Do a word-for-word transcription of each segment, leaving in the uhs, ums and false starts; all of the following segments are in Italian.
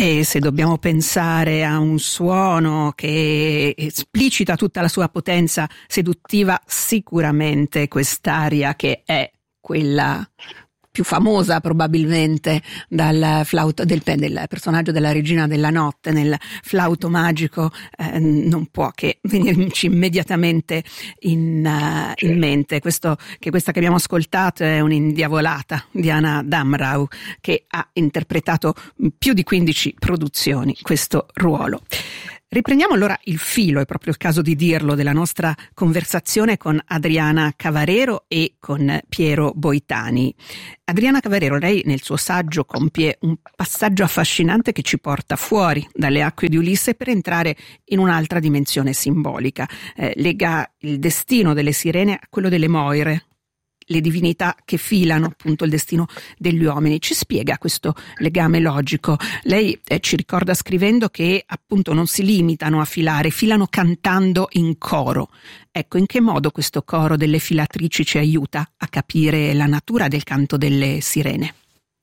E se dobbiamo pensare a un suono che esplicita tutta la sua potenza seduttiva, sicuramente quest'aria che è quella più famosa probabilmente dal flauto del, del personaggio della Regina della Notte nel Flauto Magico, eh, non può che venirci immediatamente in, uh, in mente. Questo, che questa che abbiamo ascoltato è un'indiavolata di Anna Damrau, che ha interpretato più di quindici produzioni questo ruolo. Riprendiamo allora il filo, è proprio il caso di dirlo, della nostra conversazione con Adriana Cavarero e con Piero Boitani. Adriana Cavarero, lei nel suo saggio compie un passaggio affascinante che ci porta fuori dalle acque di Ulisse per entrare in un'altra dimensione simbolica. Eh, lega il destino delle sirene a quello delle Moire, le divinità che filano appunto il destino degli uomini. Ci spiega questo legame logico. Lei eh, ci ricorda scrivendo che appunto non si limitano a filare, filano cantando in coro. Ecco, in che modo questo coro delle filatrici ci aiuta a capire la natura del canto delle sirene?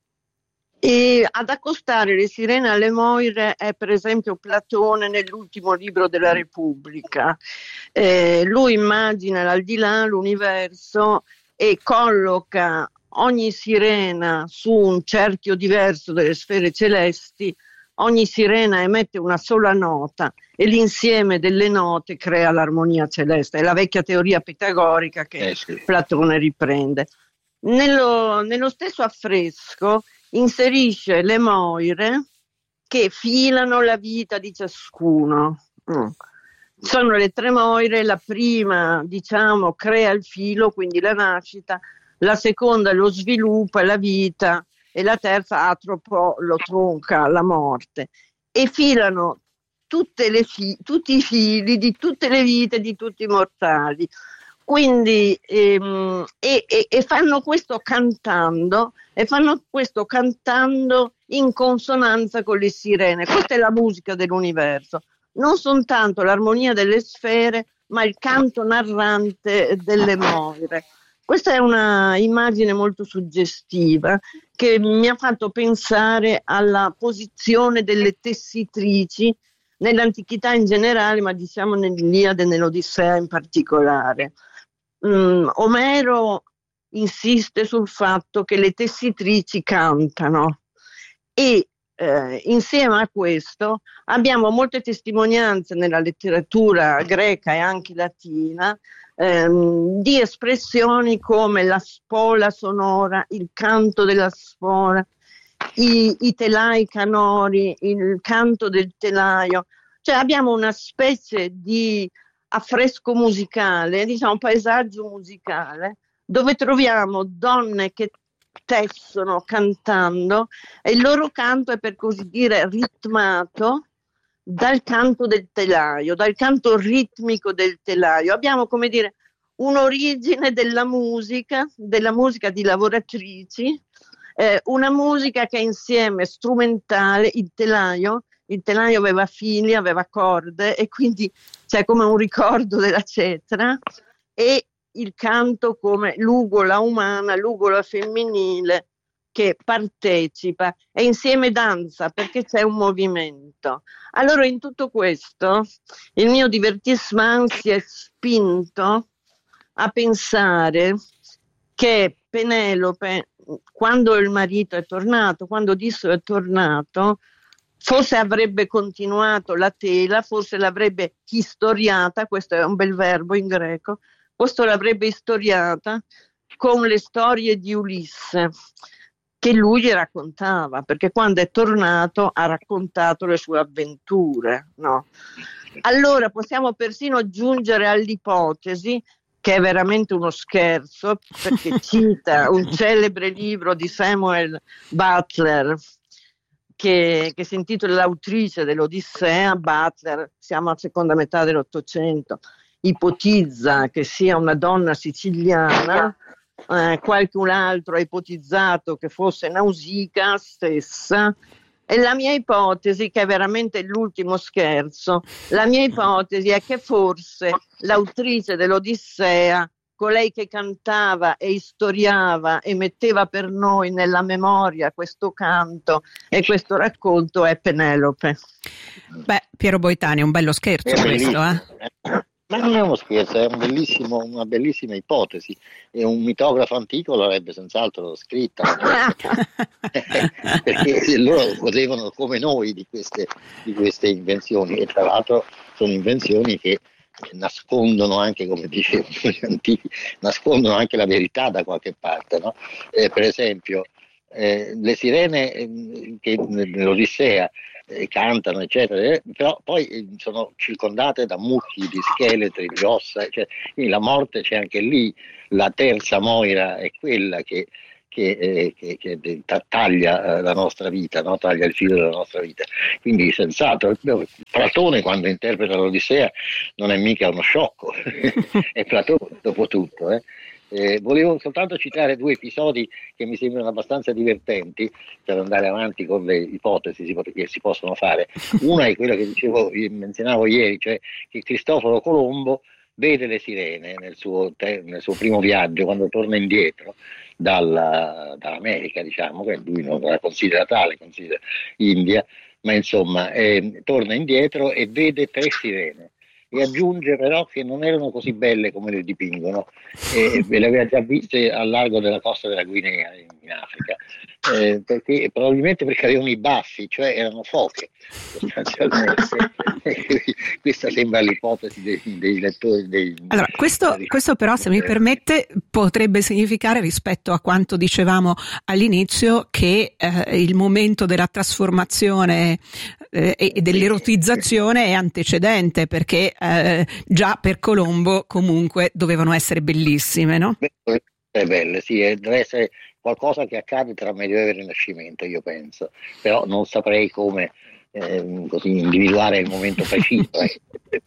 E ad accostare le sirene alle Moire è per esempio Platone nell'ultimo libro della Repubblica. Eh, lui immagina l'aldilà, l'universo, e colloca ogni sirena su un cerchio diverso delle sfere celesti. Ogni sirena emette una sola nota e l'insieme delle note crea l'armonia celeste. È la vecchia teoria pitagorica che eh sì. Platone riprende. Nello, nello stesso affresco inserisce le Moire che filano la vita di ciascuno. Mm. Sono le tre Moire, la prima diciamo crea il filo, quindi la nascita, la seconda lo sviluppa, la vita, e la terza Atropo lo tronca, la morte, e filano tutte le fi- tutti i fili di tutte le vite di tutti i mortali. Quindi ehm, e, e, e fanno questo cantando e fanno questo cantando in consonanza con le sirene. Questa è la musica dell'universo. Non soltanto l'armonia delle sfere, ma il canto narrante delle Moire. Questa è una immagine molto suggestiva che mi ha fatto pensare alla posizione delle tessitrici nell'antichità in generale, ma diciamo nell'Iliade e nell'Odissea in particolare. Um, Omero insiste sul fatto che le tessitrici cantano e Eh, insieme a questo abbiamo molte testimonianze nella letteratura greca e anche latina ehm, di espressioni come la spola sonora, il canto della spola, i, i telai canori, il canto del telaio. Cioè abbiamo una specie di affresco musicale, diciamo un paesaggio musicale, dove troviamo donne che tessono cantando e il loro canto è per così dire ritmato dal canto del telaio, dal canto ritmico del telaio. Abbiamo come dire un'origine della musica, della musica di lavoratrici, eh, una musica che è insieme strumentale, il telaio, il telaio aveva fili, aveva corde e quindi c'è come un ricordo della cetra, e il canto come l'ugola umana, l'ugola femminile che partecipa e insieme danza perché c'è un movimento. Allora in tutto questo il mio divertissement si è spinto a pensare che Penelope, quando il marito è tornato, quando Odisso è tornato, forse avrebbe continuato la tela, forse l'avrebbe istoriata, questo è un bel verbo in greco, questo l'avrebbe istoriata con le storie di Ulisse che lui gli raccontava, perché quando è tornato ha raccontato le sue avventure, no? Allora possiamo persino giungere all'ipotesi, che è veramente uno scherzo, perché cita un celebre libro di Samuel Butler che, che si intitola L'autrice dell'Odissea. Butler, siamo alla seconda metà dell'Ottocento, ipotizza che sia una donna siciliana, eh, qualcun altro ha ipotizzato che fosse Nausicaa stessa, e la mia ipotesi, che è veramente l'ultimo scherzo, la mia ipotesi è che forse l'autrice dell'Odissea colei che cantava e istoriava e metteva per noi nella memoria questo canto e questo racconto è Penelope. Beh, Piero Boitani, è un bello scherzo È questo, eh? Ma non è uno scherzo, è un bellissimo, una bellissima ipotesi, e un mitografo antico l'avrebbe senz'altro scritta, perché loro godevano come noi di queste, di queste invenzioni, e tra l'altro sono invenzioni che nascondono anche, come dicevano gli antichi, nascondono anche la verità da qualche parte, no? Eh, per esempio, eh, le sirene eh, che nell'Odissea eh, cantano, eccetera, eh, però poi eh, sono circondate da mucchi di scheletri, di ossa, cioè, quindi la morte c'è anche lì. La terza Moira è quella che Che, eh, che, che taglia eh, la nostra vita, no? Taglia il filo della nostra vita. Quindi senz'altro Platone, quando interpreta l'Odissea, non è mica uno sciocco, è Platone dopo tutto. Eh. Eh, volevo soltanto citare due episodi che mi sembrano abbastanza divertenti per andare avanti con le ipotesi che si possono fare. Una è quella che dicevo, menzionavo ieri, cioè che Cristoforo Colombo vede le sirene nel suo, nel suo primo viaggio, quando torna indietro dalla, dall'America, diciamo, che lui non la considera tale, considera India, ma insomma eh, torna indietro e vede tre sirene, e aggiunge però che non erano così belle come le dipingono, e ve le aveva già viste al largo della costa della Guinea in, in Africa, eh, perché probabilmente perché avevano i baffi, cioè erano foche sostanzialmente. Questa sembra l'ipotesi dei, dei lettori dei, allora questo, dei, questo però, se mi permette, potrebbe significare, rispetto a quanto dicevamo all'inizio, che eh, il momento della trasformazione eh, e dell'erotizzazione è antecedente, perché eh, già per Colombo comunque dovevano essere bellissime, no? È belle, sì, deve essere qualcosa che accade tra Medioevo e Rinascimento, io penso, però non saprei come eh, così individuare il momento preciso. Eh.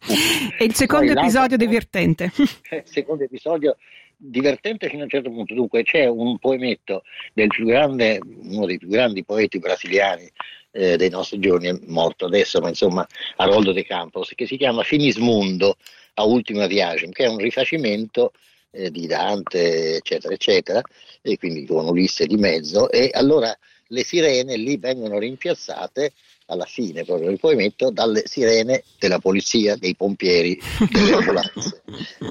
E il secondo Poi, episodio divertente. Il secondo episodio divertente fino a un certo punto. Dunque, c'è un poemetto del più grande, uno dei più grandi poeti brasiliani eh, dei nostri giorni, è morto adesso, ma insomma, Haroldo de Campos, che si chiama Finismundo a Ultima Viagem, che è un rifacimento eh, di Dante, eccetera, eccetera, e quindi con Ulisse di mezzo, e allora le sirene lì vengono rimpiazzate alla fine proprio del poemetto dalle sirene della polizia, dei pompieri, delle ambulanze.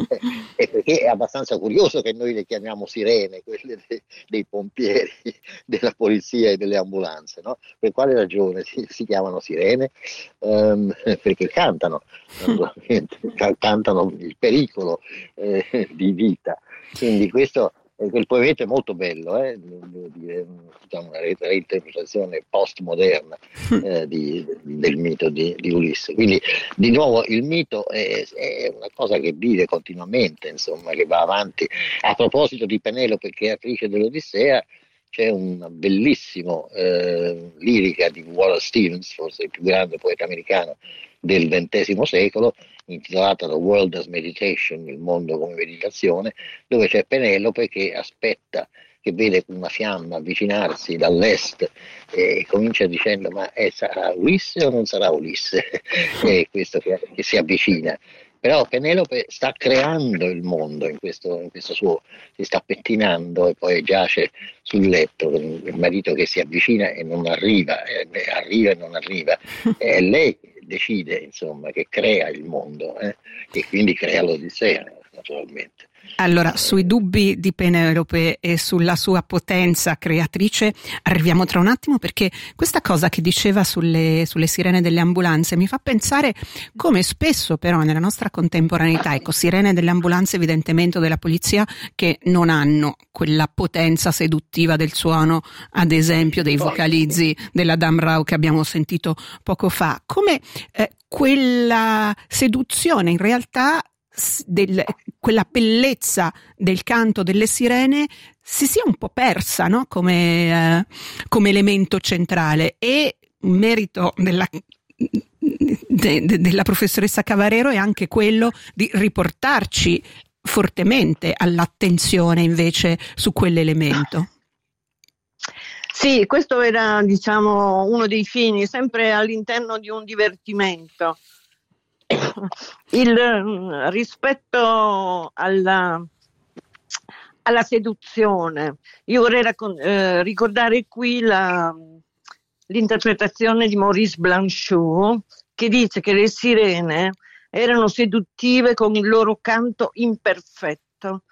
E perché è abbastanza curioso che noi le chiamiamo sirene, quelle de- dei pompieri, della polizia e delle ambulanze, no? Per quale ragione si, si chiamano sirene? Um, perché cantano, cantano il pericolo eh, di vita. Quindi questo quel poeta è molto bello, eh? Devo dire, diciamo, una reinterpretazione postmoderna eh, di, del mito di, di Ulisse. Quindi di nuovo il mito è, è una cosa che vive continuamente, insomma, che va avanti. A proposito di Penelope, che è attrice dell'Odissea, c'è una bellissima eh, lirica di Wallace Stevens, forse il più grande poeta americano del ventesimo secolo, intitolata The World as Meditation, il mondo come meditazione, dove c'è Penelope che aspetta, che vede una fiamma avvicinarsi dall'est e comincia dicendo: ma è, sarà Ulisse o non sarà Ulisse? È questo che, che si avvicina. Però Penelope sta creando il mondo in questo, in questo suo, si sta pettinando e poi giace sul letto con il marito che si avvicina e non arriva, eh, arriva e non arriva. È lei che decide, insomma, che crea il mondo, eh, e quindi crea l'Odissea, naturalmente. Allora, sui dubbi di Penelope e sulla sua potenza creatrice arriviamo tra un attimo, perché questa cosa che diceva sulle, sulle sirene delle ambulanze mi fa pensare come spesso però nella nostra contemporaneità, ecco, sirene delle ambulanze evidentemente o della polizia, che non hanno quella potenza seduttiva del suono, ad esempio dei vocalizzi della Dame Rao che abbiamo sentito poco fa, come eh, quella seduzione in realtà del, quella bellezza del canto delle sirene si sia un po' persa, no? come, eh, come elemento centrale, e merito della, de, de, della professoressa Cavarero è anche quello di riportarci fortemente all'attenzione invece su quell'elemento. Sì, questo era, diciamo, uno dei fini, sempre all'interno di un divertimento. Il rispetto alla, alla seduzione. Io vorrei raccon- eh, ricordare qui la, l'interpretazione di Maurice Blanchot, che dice che le sirene erano seduttive con il loro canto imperfetto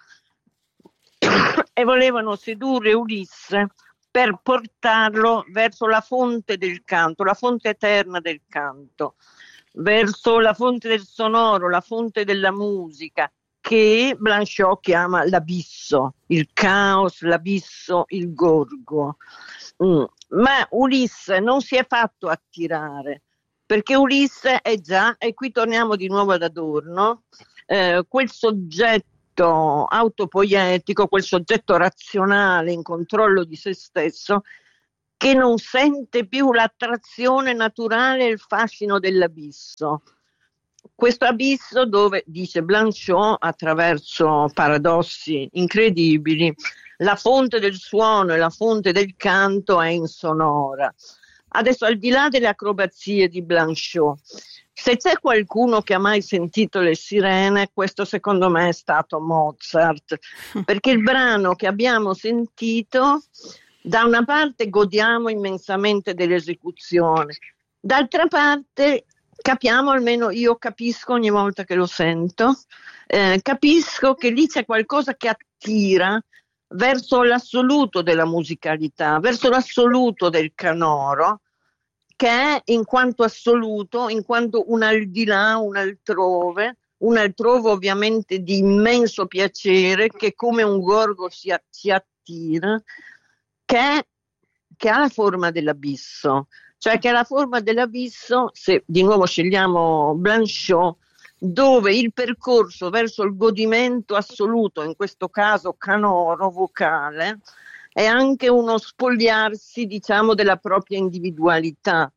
e volevano sedurre Ulisse per portarlo verso la fonte del canto, la fonte eterna del canto, verso la fonte del sonoro, la fonte della musica, che Blanchot chiama l'abisso, il caos, l'abisso, il gorgo. Mm. Ma Ulisse non si è fatto attirare, perché Ulisse è già, e qui torniamo di nuovo ad Adorno, eh, quel soggetto autopoietico, quel soggetto razionale in controllo di se stesso, che non sente più l'attrazione naturale e il fascino dell'abisso. Questo abisso dove, dice Blanchot, attraverso paradossi incredibili, la fonte del suono e la fonte del canto è insonora. Adesso, al di là delle acrobazie di Blanchot, se c'è qualcuno che ha mai sentito le sirene, questo secondo me è stato Mozart, perché il brano che abbiamo sentito, da una parte godiamo immensamente dell'esecuzione, d'altra parte capiamo, almeno io capisco ogni volta che lo sento, eh, capisco che lì c'è qualcosa che attira verso l'assoluto della musicalità, verso l'assoluto del canoro, che è in quanto assoluto, in quanto un al di là, un altrove, un altrove ovviamente di immenso piacere, che come un gorgo si, si attira, che, è, che ha la forma dell'abisso, cioè che ha la forma dell'abisso, se di nuovo scegliamo Blanchot, dove il percorso verso il godimento assoluto, in questo caso canoro, vocale, è anche uno spogliarsi, diciamo, della propria individualità.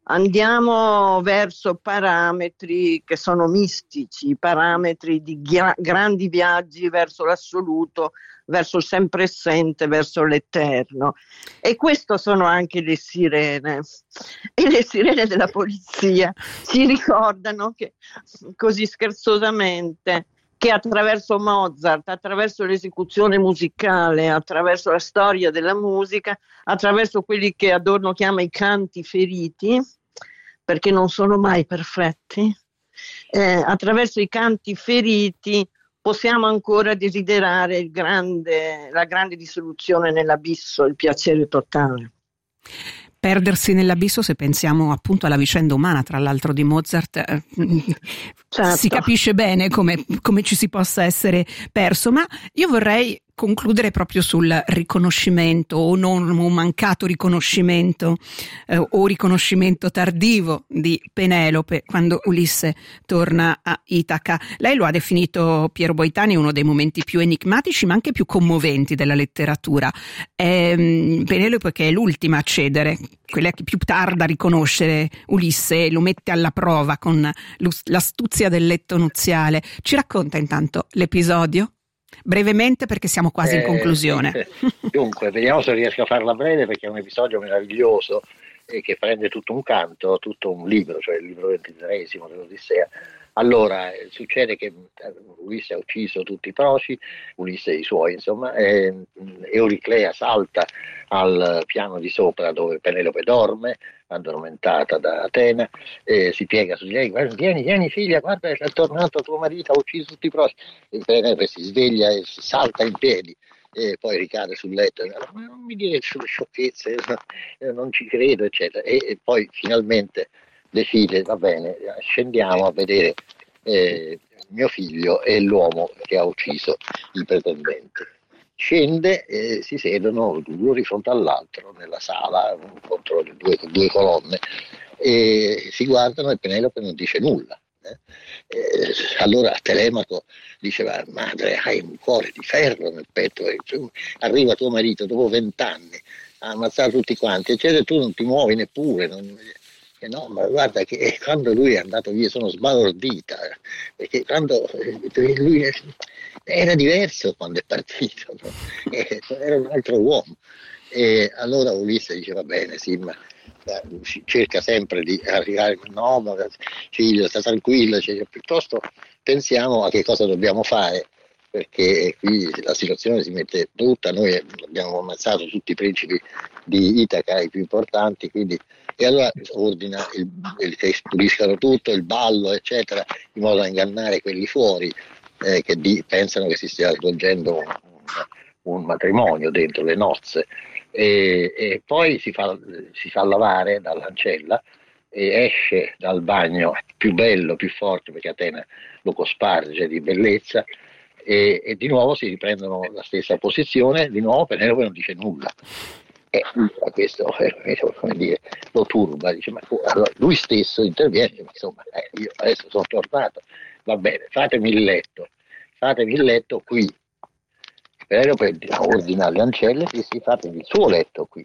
Andiamo verso parametri che sono mistici, parametri di gra- grandi viaggi verso l'assoluto, verso il sempre essente, verso l'eterno. E questo sono anche le sirene. E le sirene della polizia ci ricordano che, così scherzosamente, che attraverso Mozart, attraverso l'esecuzione musicale, attraverso la storia della musica, attraverso quelli che Adorno chiama i canti feriti, perché non sono mai perfetti, eh, attraverso i canti feriti possiamo ancora desiderare il grande, la grande dissoluzione nell'abisso, il piacere totale. Perdersi nell'abisso, se pensiamo appunto alla vicenda umana, tra l'altro, di Mozart, eh, certo. Si capisce bene come, come ci si possa essere perso, ma io vorrei concludere proprio sul riconoscimento o non un mancato riconoscimento eh, o riconoscimento tardivo di Penelope quando Ulisse torna a Itaca. Lei lo ha definito, Piero Boitani, uno dei momenti più enigmatici ma anche più commoventi della letteratura. Ehm, Penelope, che è l'ultima a cedere, quella che più tarda a riconoscere Ulisse, lo mette alla prova con l'astuzia del letto nuziale. Ci racconta intanto l'episodio? Brevemente, perché siamo quasi in conclusione. Eh, dunque, vediamo se riesco a farla breve, perché è un episodio meraviglioso e che prende tutto un canto, tutto un libro, cioè il libro ventitreesimo dell'Odissea. Allora, eh, succede che Ulisse ha ucciso tutti i proci, Ulisse e i suoi, insomma, e Euriclea salta al piano di sopra dove Penelope dorme, addormentata da Atena, e si piega su di lei, guarda, vieni, vieni figlia, guarda, è tornato tuo marito, ha ucciso tutti i proci. E Penelope si sveglia e salta in piedi e poi ricade sul letto, ma non mi dire sulle sciocchezze, non ci credo, eccetera. E, e poi finalmente decide, va bene, scendiamo a vedere eh, mio figlio e l'uomo che ha ucciso il pretendente. Scende e si sedono l'uno di fronte all'altro nella sala contro le due, due colonne e si guardano e Penelope non dice nulla. Eh? Eh, allora Telemaco diceva: madre, hai un cuore di ferro nel petto, e tu, arriva tuo marito dopo vent'anni a ammazzare tutti quanti, eccetera, tu non ti muovi neppure. Non... Eh no, ma guarda che quando lui è andato via sono sbalordita, perché quando lui era diverso quando è partito, no? Era un altro uomo. E allora Ulisse dice: va bene, sì, ma cerca sempre di arrivare, no, ma figlio, sta tranquillo, cioè, piuttosto pensiamo a che cosa dobbiamo fare perché qui la situazione si mette brutta. Noi abbiamo ammazzato tutti i principi di Itaca, i più importanti, quindi, e allora ordina il, il, che puliscano tutto, il ballo eccetera, in modo da ingannare quelli fuori eh, che di, pensano che si stia svolgendo un, un matrimonio dentro le nozze, e, e poi si fa, si fa lavare dall'ancella e esce dal bagno più bello, più forte, perché Atena lo cosparge di bellezza, e, e di nuovo si riprendono la stessa posizione, di nuovo Penelope non dice nulla, e questo eh, come dire, lo turba, dice, ma allora lui stesso interviene, insomma eh, io adesso sono tornato, va bene, fatemi il letto, fatemi il letto qui. Penelope ordina alle ancelle che si fatemi il suo letto qui.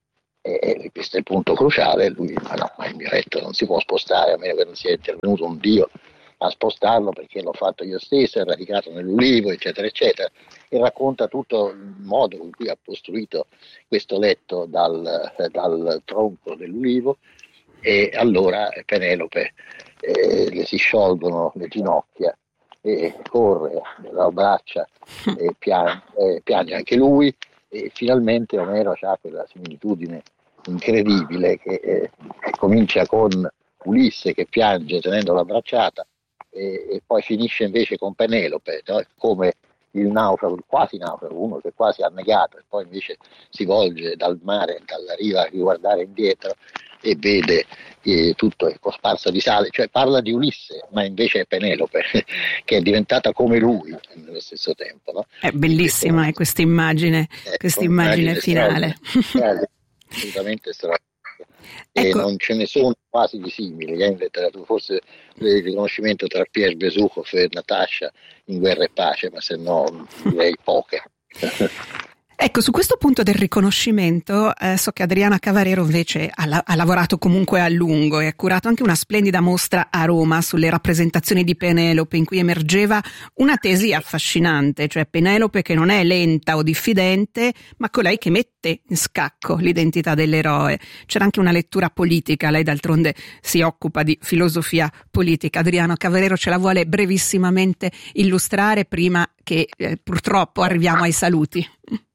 E questo è il punto cruciale. Lui dice: ma no, ma il mio letto non si può spostare a meno che non sia intervenuto un dio a spostarlo, perché l'ho fatto io stesso, è radicato nell'ulivo, eccetera eccetera, e racconta tutto il modo con cui ha costruito questo letto dal, dal tronco dell'ulivo. E allora Penelope eh, le si sciolgono le ginocchia e corre, lo abbraccia e piange, eh, piange anche lui, e finalmente Omero ha quella similitudine incredibile che, eh, che comincia con Ulisse che piange tenendola abbracciata, e, e poi finisce invece con Penelope, no? Come il naufrago, il quasi naufrago, uno che quasi ha annegato e poi invece si volge dal mare, dalla riva a riguardare indietro e vede eh, tutto è cosparso di sale, cioè parla di Ulisse, ma invece è Penelope che è diventata come lui nello stesso tempo, no? È bellissima questo, è questa immagine, eh, questa immagine finale. Assolutamente straordinaria. E Ecco. Non ce ne sono quasi di simili eh, in letteratura, forse il riconoscimento tra Pierre Besukhov e Natascia in Guerra e Pace, ma se no direi poche. Ecco, su questo punto del riconoscimento eh, so che Adriana Cavarero invece ha, la- ha lavorato comunque a lungo e ha curato anche una splendida mostra a Roma sulle rappresentazioni di Penelope, in cui emergeva una tesi affascinante, cioè Penelope che non è lenta o diffidente, ma colei che mette in scacco l'identità dell'eroe. C'era anche una lettura politica, lei d'altronde si occupa di filosofia politica. Adriana Cavarero ce la vuole brevissimamente illustrare prima che eh, purtroppo arriviamo ai saluti.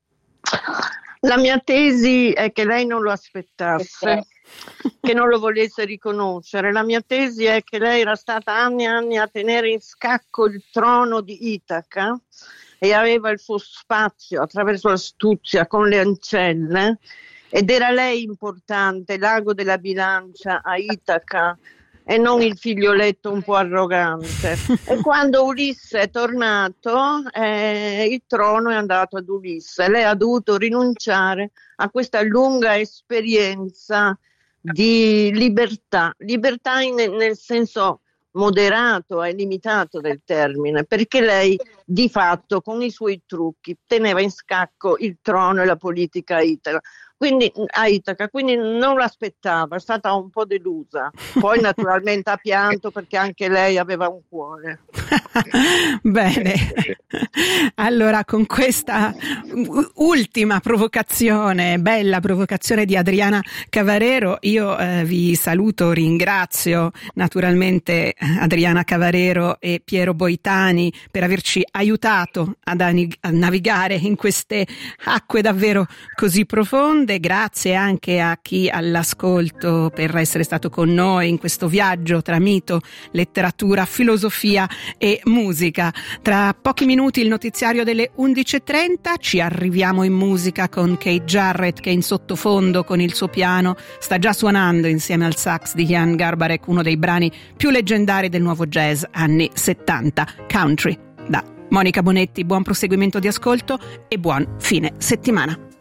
La mia tesi è che lei non lo aspettasse, che non lo volesse riconoscere. La mia tesi è che lei era stata anni e anni a tenere in scacco il trono di Itaca e aveva il suo spazio attraverso l'astuzia con le ancelle, ed era lei importante, l'ago della bilancia a Itaca e non il figlioletto un po' arrogante. E quando Ulisse è tornato, eh, il trono è andato ad Ulisse. Lei ha dovuto rinunciare a questa lunga esperienza di libertà, libertà in, nel senso moderato e limitato del termine, perché lei di fatto con i suoi trucchi teneva in scacco il trono e la politica italiana. Quindi a Itaca, quindi non l'aspettava, è stata un po' delusa. Poi naturalmente ha pianto perché anche lei aveva un cuore. Bene, allora con questa ultima provocazione, bella provocazione di Adriana Cavarero, io eh, vi saluto, ringrazio naturalmente Adriana Cavarero e Piero Boitani per averci aiutato ad anig- a navigare in queste acque davvero così profonde. Grazie anche a chi all'ascolto per essere stato con noi in questo viaggio tra mito, letteratura, filosofia e musica. Tra pochi minuti il notiziario delle undici e trenta, ci arriviamo in musica con Kate Jarrett che in sottofondo con il suo piano sta già suonando insieme al sax di Jan Garbarek uno dei brani più leggendari del nuovo jazz anni settanta, Country. Da Monica Bonetti, buon proseguimento di ascolto e buon fine settimana.